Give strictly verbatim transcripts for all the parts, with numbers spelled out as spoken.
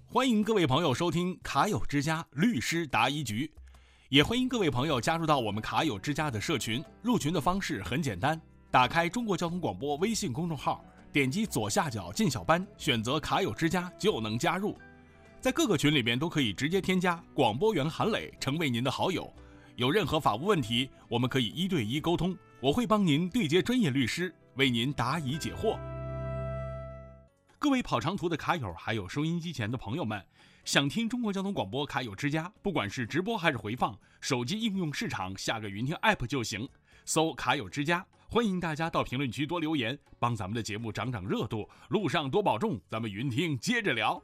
欢迎各位朋友收听卡友之家律师答疑局，也欢迎各位朋友加入到我们卡友之家的社群。入群的方式很简单，打开中国交通广播微信公众号，点击左下角进小班，选择卡友之家就能加入。在各个群里面都可以直接添加广播员韩磊成为您的好友。有任何法务问题，我们可以一对一沟通，我会帮您对接专业律师，为您答疑解惑。各位跑长途的卡友，还有收音机前的朋友们，想听中国交通广播卡友之家，不管是直播还是回放，手机应用市场下个云听 app 就行，搜卡友之家。欢迎大家到评论区多留言，帮咱们的节目涨涨热度，路上多保重，咱们云听接着聊。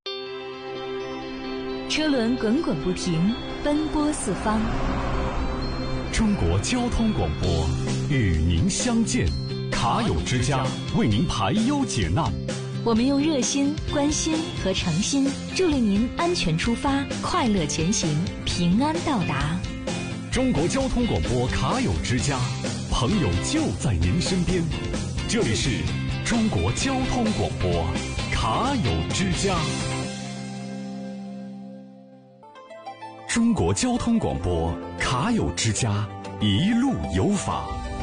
车轮滚滚不停，奔波四方。 中国交通广播与您相见，卡友之家为您排忧解难。 我们用热心、关心和诚心，助力您安全出发，快乐前行，平安到达。 中国交通广播卡友之家，朋友就在您身边。这里是中国交通广播卡友之家。中国交通广播卡友之家，一路有法。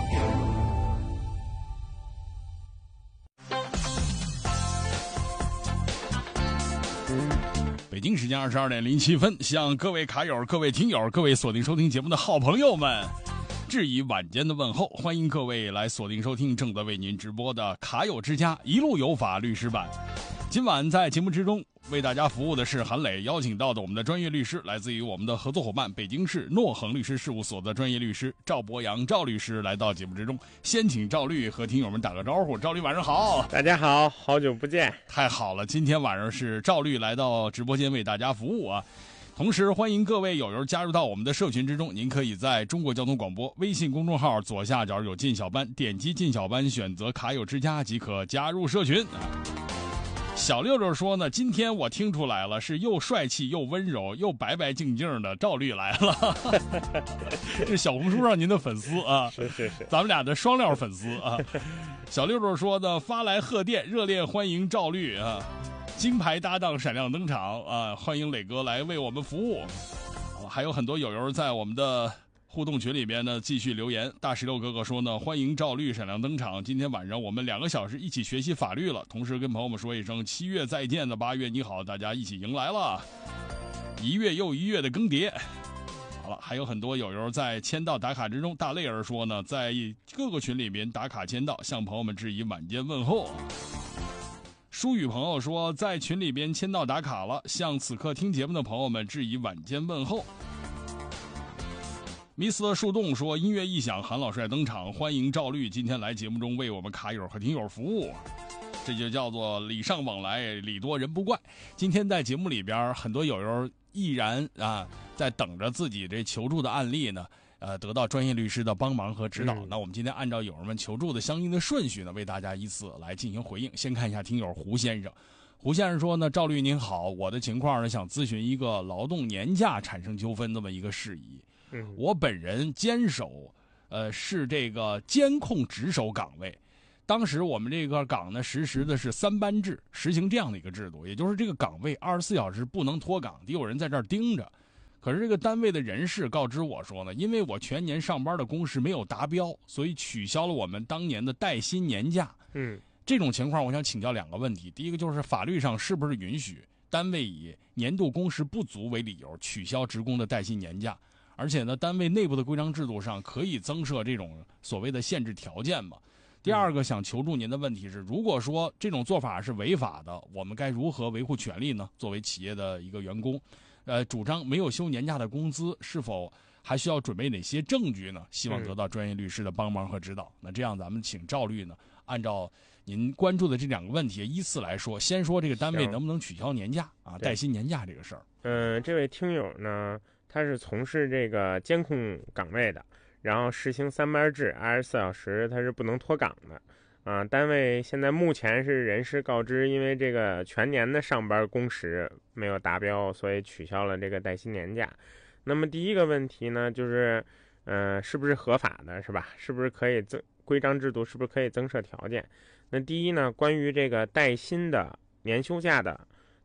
北京时间二十二点零七分，向各位卡友、各位听友、各位锁定收听节目的好朋友们，致以晚间的问候。欢迎各位来锁定收听正在为您直播的卡友之家一路有法律师版。今晚在节目之中为大家服务的是韩磊邀请到的我们的专业律师，来自于我们的合作伙伴北京市诺恒律师事务所的专业律师赵博洋赵律师来到节目之中。先请赵律和听友们打个招呼。赵律晚上好。 大家好，好久不见。 太好了，今天晚上是赵律来到直播间为大家服务啊。同时欢迎各位友友加入到我们的社群之中，您可以在中国交通广播微信公众号左下角有进小班，点击进小班选择卡友之家即可加入社群。小六六说呢，今天我听出来了，是又帅气又温柔又白白净净的赵律来了。是小红书上您的粉丝啊， 是是是， 咱们俩的双料粉丝啊。小六六说呢，发来贺电，热烈欢迎赵律啊，金牌搭档闪亮登场啊，欢迎磊哥来为我们服务。啊、还有很多友友在我们的互动群里边呢继续留言。大石榴哥哥说呢，欢迎赵律闪亮登场，今天晚上我们两个小时一起学习法律了，同时跟朋友们说一声七月再见的八月你好，大家一起迎来了一月又一月的更迭。好了，还有很多友友在签到打卡之中。大泪儿说呢，在各个群里面打卡签到，向朋友们致以晚间问候。舒宇朋友说，在群里边签到打卡了，向此刻听节目的朋友们致以晚间问候。Mister 树洞说，音乐一响，韩老帅登场，欢迎赵律今天来节目中为我们卡友和听友服务。这就叫做礼尚往来，礼多人不怪。今天在节目里边，很多友友毅然啊，在等着自己这求助的案例呢，呃，得到专业律师的帮忙和指导。嗯、那我们今天按照友友们求助的相应的顺序呢，为大家依次来进行回应。先看一下听友胡先生。胡先生说呢，赵律您好，我的情况呢，想咨询一个劳动年假产生纠纷这么一个事宜。我本人坚守，呃，是这个监控值守岗位。当时我们这个岗呢，实施的是三班制，实行这样的一个制度，也就是这个岗位二十四小时不能脱岗，得有人在这儿盯着。可是这个单位的人事告知我说呢，因为我全年上班的工时没有达标，所以取消了我们当年的带薪年假。 嗯， 这种情况，我想请教两个问题。第一个就是法律上是不是允许单位以年度工时不足为理由取消职工的带薪年假？而且呢，单位内部的规章制度上可以增设这种所谓的限制条件嘛？第二个想求助您的问题是，如果说这种做法是违法的，我们该如何维护权利呢？作为企业的一个员工，呃，主张没有休年假的工资，是否还需要准备哪些证据呢？希望得到专业律师的帮忙和指导。那这样咱们请赵律呢，按照您关注的这两个问题依次来说。先说这个单位能不能取消年假啊，带薪年假这个事儿。 嗯、呃，这位听友呢，他是从事这个监控岗位的，然后实行三班制，二十四小时他是不能脱岗的。啊，单位现在目前是人事告知，因为这个全年的上班工时没有达标，所以取消了这个带薪年假。那么第一个问题呢，就是，呃，是不是合法的，是吧？是不是可以增规章制度，是不是可以增设条件？那第一呢，关于这个带薪的年休假的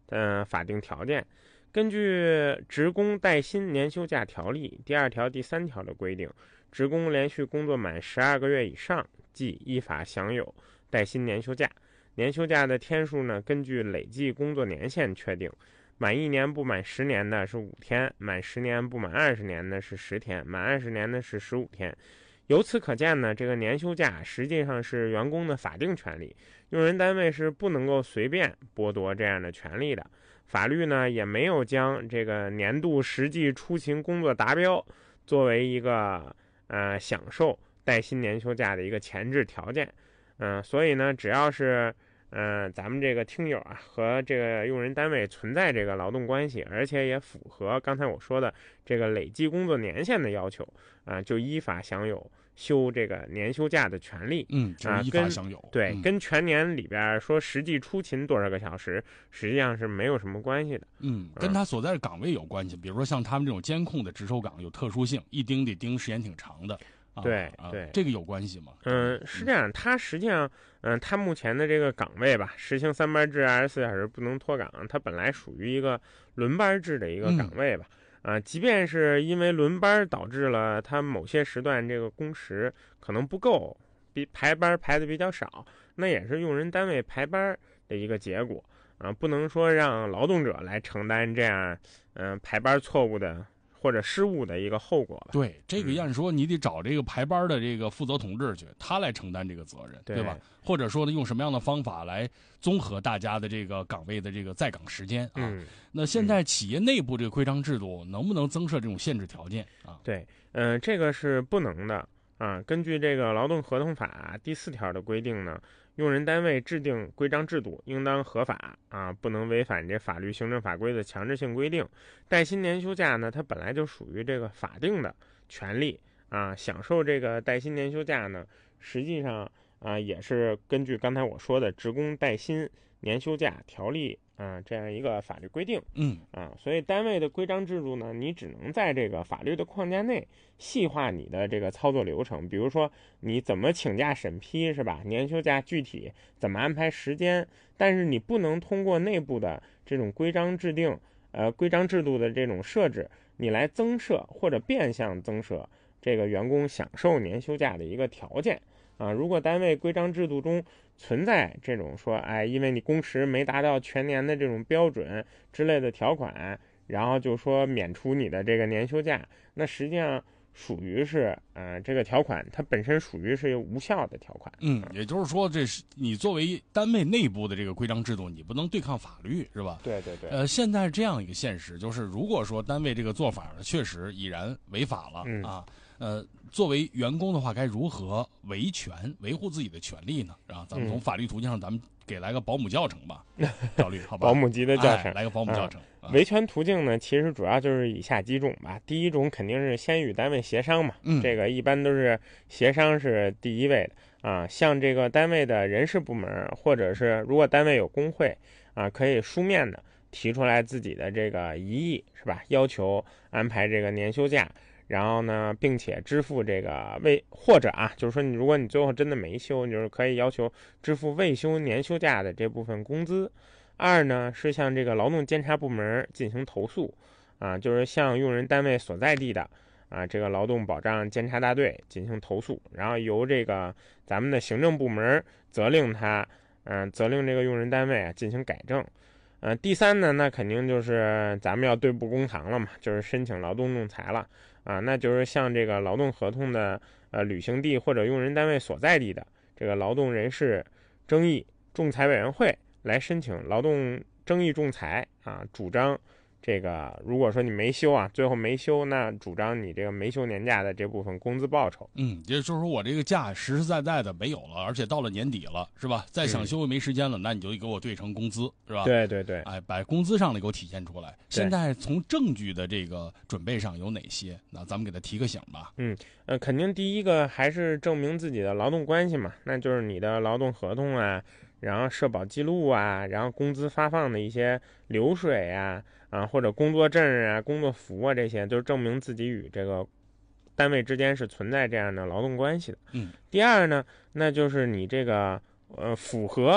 呃法定条件。根据《职工带薪年休假条例》第二条、第三条的规定，职工连续工作满十二个月以上，即依法享有带薪年休假。年休假的天数呢，根据累计工作年限确定。满一年不满十年的是五天，满十年不满二十年的是十天，满二十年的是十五天。由此可见呢，这个年休假实际上是员工的法定权利，用人单位是不能够随便剥夺这样的权利的。法律呢也没有将这个年度实际出勤工作达标作为一个呃享受带薪年休假的一个前置条件。嗯、呃，所以呢，只要是嗯、呃，咱们这个听友啊和这个用人单位存在这个劳动关系，而且也符合刚才我说的这个累计工作年限的要求啊、呃，就依法享有休这个年休假的权利。 嗯，就是依法享有。 啊、对、 嗯， 跟全年里边说实际出勤多少个小时，实际上是没有什么关系的。 嗯，跟他所在的岗位有关系。比如说像他们这种监控的值守岗有特殊性，一盯得盯时间挺长的。啊、 对啊、 对， 这个有关系吗？ 嗯，是这样。他实际上，嗯，他目前的这个岗位吧，实行三班制，二十四小时不能脱岗，它本来属于一个轮班制的一个岗位吧。啊、呃，即便是因为轮班导致了他某些时段这个工时可能不够，比排班排的比较少，那也是用人单位排班的一个结果啊、呃，不能说让劳动者来承担这样嗯、呃、排班错误的或者失误的一个后果吧。 对，这个按说你得找这个排班的这个负责同志去，他来承担这个责任，对, 对吧？或者说呢，用什么样的方法来综合大家的这个岗位的这个在岗时间啊？ 嗯， 那现在企业内部这个规章制度能不能增设这种限制条件啊？ 对，嗯、呃，这个是不能的啊。根据这个劳动合同法第四条的规定呢，用人单位制定规章制度应当合法啊，不能违反这法律行政法规的强制性规定。带薪年休假呢，它本来就属于这个法定的权利啊，享受这个带薪年休假呢，实际上啊也是根据刚才我说的《职工带薪年休假条例》啊这样一个法律规定。 嗯啊，所以单位的规章制度呢，你只能在这个法律的框架内细化你的这个操作流程，比如说你怎么请假审批是吧？年休假具体怎么安排时间，但是你不能通过内部的这种规章制定，呃，规章制度的这种设置，你来增设或者变相增设这个员工享受年休假的一个条件。啊，如果单位规章制度中存在这种说，哎，因为你工时没达到全年的这种标准之类的条款，然后就说免除你的这个年休假，那实际上属于是，呃，这个条款它本身属于是无效的条款。 嗯，也就是说，这是你作为单位内部的这个规章制度，你不能对抗法律，是吧？ 对对对。 呃，现在是这样一个现实，就是如果说单位这个做法呢，确实已然违法了、 嗯、 啊。呃，作为员工的话，该如何维权、维护自己的权利呢？啊，咱们从法律途径上，咱们给来个保姆教程吧，教律，好吧？ 保姆级的教程， 哎、来个保姆教程。 啊啊、维权途径呢，其实主要就是以下几种吧。第一种肯定是先与单位协商嘛， 嗯， 这个一般都是协商是第一位的啊。像这个单位的人事部门，或者是如果单位有工会啊，可以书面的提出来自己的这个疑义，是吧？要求安排这个年休假。然后呢，并且支付这个未或者啊，就是说你如果你最后真的没休，你就是可以要求支付未休年休假的这部分工资。二呢是向这个劳动监察部门进行投诉，啊，就是向用人单位所在地的啊这个劳动保障监察大队进行投诉，然后由这个咱们的行政部门责令他，嗯、呃，责令这个用人单位啊进行改正。呃，第三呢，那肯定就是咱们要对簿公堂了嘛，就是申请劳动仲裁了啊，那就是向这个劳动合同的呃履行地或者用人单位所在地的这个劳动人事争议仲裁委员会来申请劳动争议仲裁啊，主张这个如果说你没休啊，最后没休，那主张你这个没休年假的这部分工资报酬。 嗯，也就是说我这个假实实在在的没有了，而且到了年底了，是吧？再想休没时间了，嗯、那你就给我对成工资，是吧？ 对对对， 哎，把工资上的给我体现出来。现在从证据的这个准备上有哪些？那咱们给他提个醒吧。 嗯，呃，肯定第一个还是证明自己的劳动关系嘛，那就是你的劳动合同啊，然后社保记录啊，然后工资发放的一些流水啊。啊，或者工作证啊、工作服啊，这些就是证明自己与这个单位之间是存在这样的劳动关系的。 嗯， 第二呢，那就是你这个呃符合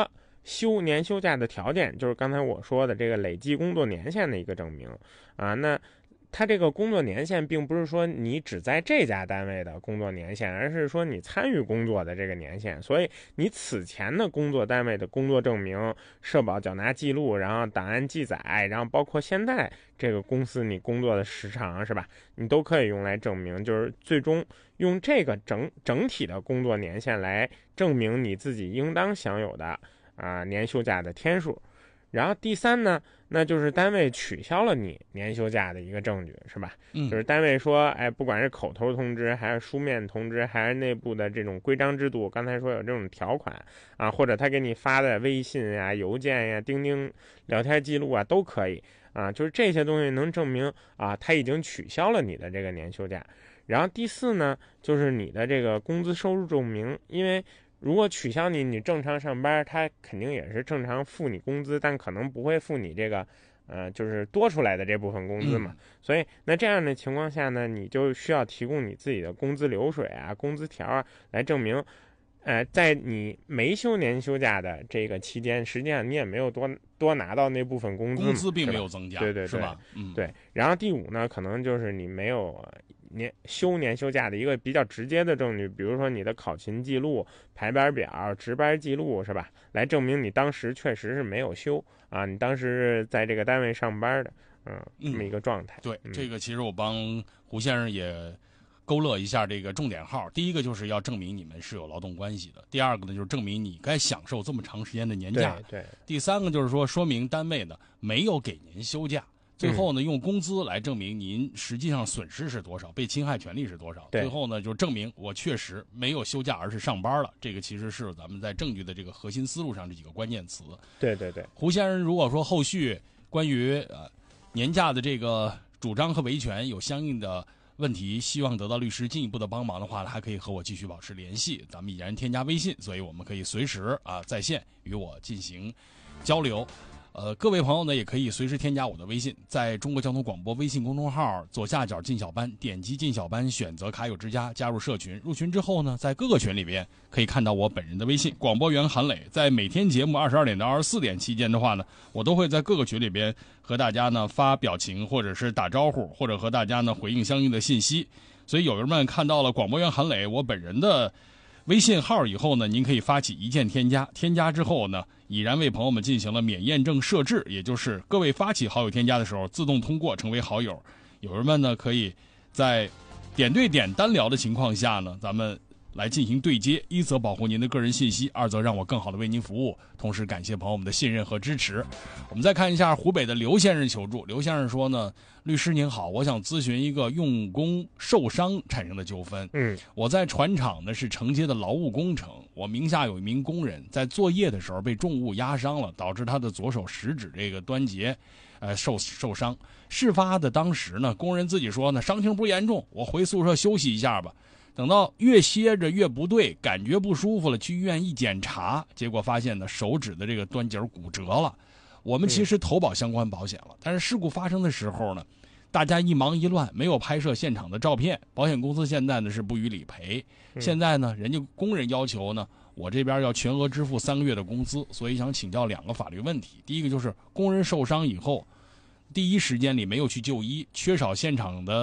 休年休假的条件，就是刚才我说的这个累计工作年限的一个证明啊。那它这个工作年限并不是说你只在这家单位的工作年限，而是说你参与工作的这个年限。所以你此前的工作单位的工作证明、社保缴纳记录，然后档案记载，然后包括现在这个公司你工作的时长，是吧？你都可以用来证明，就是最终用这个整整体的工作年限来证明你自己应当享有的啊年休假的天数。然后第三呢，那就是单位取消了你年休假的一个证据，是吧？ 嗯， 就是单位说，哎，不管是口头通知，还是书面通知，还是内部的这种规章制度，刚才说有这种条款啊，或者他给你发的微信呀、邮件呀、钉钉聊天记录啊，都可以啊。就是这些东西能证明啊，他已经取消了你的这个年休假。然后第四呢，就是你的这个工资收入证明，因为如果取消你，你正常上班，他肯定也是正常付你工资，但可能不会付你这个，呃，就是多出来的这部分工资嘛。 嗯、 所以，那这样的情况下呢，你就需要提供你自己的工资流水啊、工资条啊，来证明，呃，在你没休年休假的这个期间，实际上你也没有多多拿到那部分工资， 工资并没有增加， 对对对， 是吧？嗯， 对。然后第五呢，可能就是你没有年休年休假的一个比较直接的证据，比如说你的考勤记录、排班表、值班记录，是吧？来证明你当时确实是没有休啊，你当时是在这个单位上班的，嗯，这么一个状态。 对， 嗯、 这个其实我帮胡先生也勾勒一下这个重点号。第一个就是要证明你们是有劳动关系的，第二个呢就是证明你该享受这么长时间的年假， 对对。 第三个就是说说明单位呢没有给您休假。最后呢，用工资来证明您实际上损失是多少，被侵害权利是多少。最后呢，就证明我确实没有休假，而是上班了。这个其实是咱们在证据的这个核心思路上这几个关键词。 对对对。 胡先生，如果说后续关于呃年假的这个主张和维权有相应的问题，希望得到律师进一步的帮忙的话，还可以和我继续保持联系。咱们已然添加微信，所以我们可以随时啊在线与我进行交流。呃，各位朋友呢，也可以随时添加我的微信，在中国交通广播微信公众号左下角进小班，点击进小班，选择卡友之家，加入社群。入群之后呢，在各个群里边可以看到我本人的微信，广播员韩磊。在每天节目二十二点到二十四点期间的话呢，我都会在各个群里边和大家呢发表情，或者是打招呼，或者和大家呢回应相应的信息。所以友人们看到了广播员韩磊我本人的微信号以后呢，您可以发起一键添加，添加之后呢，已然为朋友们进行了免验证设置，也就是各位发起好友添加的时候自动通过成为好友。友人们呢可以在点对点单聊的情况下呢，咱们来进行对接，一则保护您的个人信息，二则让我更好的为您服务，同时感谢朋友们的信任和支持。我们再看一下湖北的刘先生求助。刘先生说呢，律师您好，我想咨询一个用工受伤产生的纠纷。 嗯， 我在船厂呢是承接的劳务工程，我名下有一名工人在作业的时候被重物压伤了，导致他的左手食指这个端节呃受受伤。事发的当时呢，工人自己说呢，伤情不严重，我回宿舍休息一下吧。等到越歇着越不对，感觉不舒服了，去医院一检查，结果发现呢手指的这个端节骨折了。我们其实投保相关保险了，但是事故发生的时候呢，大家一忙一乱，没有拍摄现场的照片，保险公司现在呢是不予理赔。现在呢，人家工人要求呢，我这边要全额支付三个月的工资，所以想请教两个法律问题。第一个就是工人受伤以后，第一时间里没有去就医，缺少现场的